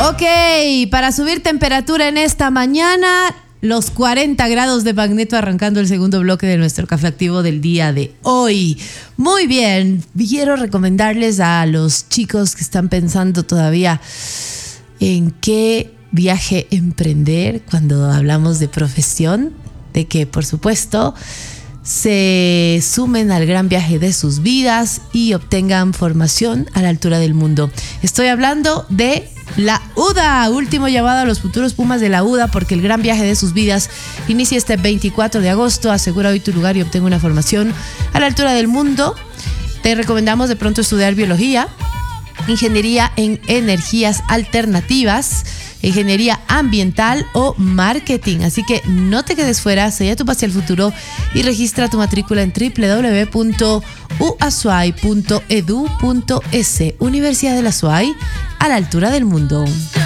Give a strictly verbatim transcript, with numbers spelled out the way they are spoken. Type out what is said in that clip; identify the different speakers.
Speaker 1: Ok, para subir temperatura en esta mañana, los cuarenta grados de Magneto, arrancando el segundo bloque de nuestro café activo del día de hoy. Muy bien, quiero recomendarles a los chicos que están pensando todavía en qué viaje emprender cuando hablamos de profesión, de que por supuesto se sumen al gran viaje de sus vidas y obtengan formación a la altura del mundo. Estoy hablando de la U D A, último llamado a los futuros Pumas de la U D A, porque el gran viaje de sus vidas inicia este veinticuatro de agosto. Asegura hoy tu lugar y obtenga una formación a la altura del mundo. Te recomendamos de pronto estudiar biología, ingeniería en energías alternativas, ingeniería ambiental o marketing. Así que no te quedes fuera, sella tu pase al futuro y registra tu matrícula en doble u doble u doble u punto u a s u a i punto e d u punto e s. Universidad de la S U A Y, a la altura del mundo.